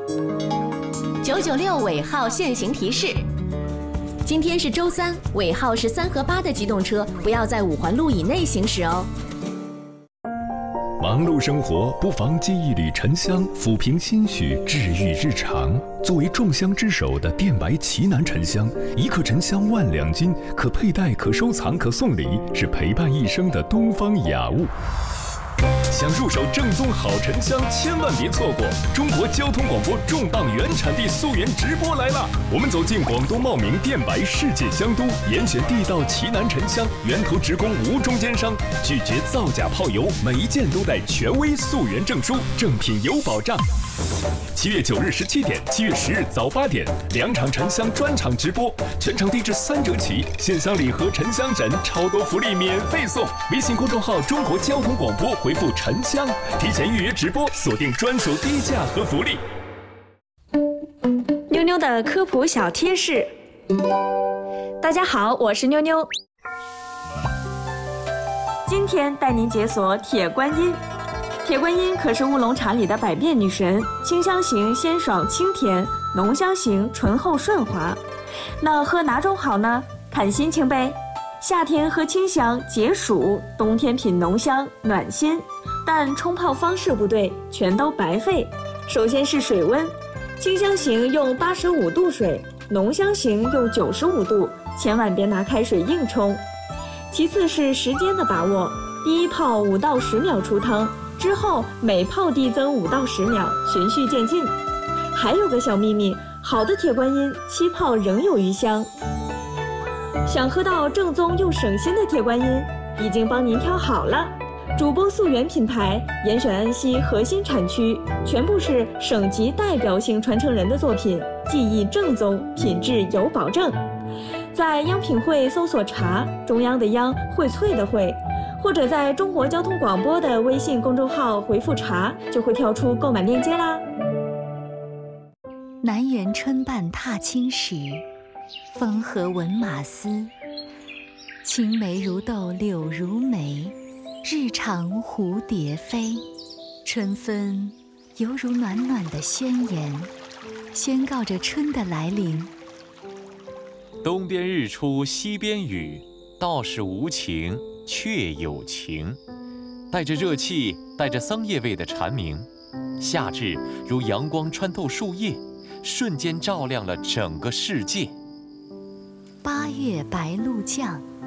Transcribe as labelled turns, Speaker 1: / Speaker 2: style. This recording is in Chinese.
Speaker 1: 996尾号限行提示：今天是周三，尾号是3和8的机动车不要在5环路以内行驶哦。
Speaker 2: 忙碌生活，不妨寄一缕沉香，抚平心绪，治愈日常。作为众香之首的电白奇楠沉香，1克沉香万两金，可佩戴、可收藏、可送礼，是陪伴一生的东方雅物。想入手正宗好沉香，千万别错过！中国交通广播重磅原产地溯源直播来了！我们走进广东茂名电白世界香都，严选地道奇楠沉香，源头直供无中间商，拒绝造假泡油，每一件都带权威溯源证书，正品有保障。7月9日17点，7月10日早8点，2场沉香专场直播，全场低至3折起，线香礼盒沉香枕，超多福利免费送！微信公众号中国交通广播回复沉香，提前预约直播，锁定专属低价和福利。
Speaker 3: 妞妞的科普小贴士。大家好，我是妞妞。今天带您解锁铁观音。铁观音可是乌龙茶里的百变女神，清香型鲜爽清甜，浓香型醇厚顺滑。那喝哪种好呢？看心情呗。夏天喝清香解暑，冬天品浓香暖心。但冲泡方式不对，全都白费。首先是水温，清香型用85度水，浓香型用95度，千万别拿开水硬冲。其次是时间的把握，第一泡5到10秒出汤，之后每泡递增5到10秒，循序渐进。还有个小秘密，好的铁观音7泡仍有余香。想喝到正宗又省心的铁观音，已经帮您挑好了。主播溯源品牌，严选安溪核心产区，全部是省级代表性传承人的作品，技艺正宗，品质有保证。在央品汇搜索茶，中央的央，荟萃的荟，或者在中国交通广播的微信公众号回复茶，就会跳出购买链接啦。
Speaker 4: 南园春半踏青时，风和闻马嘶。青梅如豆柳如眉，日长蝴蝶飞。春分犹如暖暖的宣言，宣告着春的来临。
Speaker 5: 东边日出西边雨，道是无晴却有晴。带着热气，带着桑叶味的蝉鸣，夏至如阳光穿透树叶，瞬间照亮了整个世界。
Speaker 4: 8月白露降，